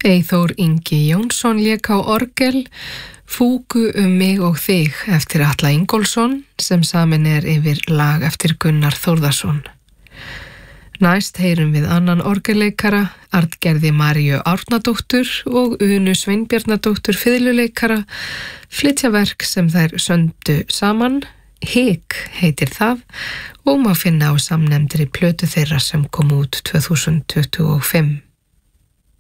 Eyþór Ingi Jónsson lék á orgel Fúgu mig og þig eftir Atla Ingólfsson sem samin yfir lag eftir Gunnar Þórðarsson. Næst heyrum við annan orgelleikara, Arngerði Maríu Árnadóttur og Unu Sveinbjarnadóttur fiðluleikara, flytja verk sem þær söndu saman. Hik heitir það og má finna á samnefndri plötu þeirra sem kom út 2025.